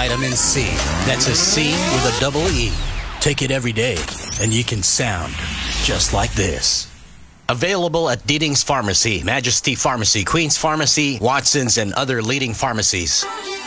vitamin C. That's a C with a double E. Take it every day, and you can sound just like this. Available at Deeding's Pharmacy, Majesty Pharmacy, Queen's Pharmacy, Watson's, and other leading pharmacies.